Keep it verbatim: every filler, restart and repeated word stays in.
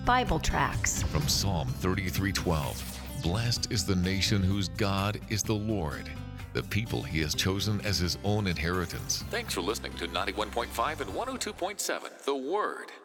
Bible tracts. From Psalm thirty-three twelve, blessed is the nation whose God is the Lord, the people he has chosen as his own inheritance. Thanks for listening to ninety-one point five and one oh two point seven, The Word.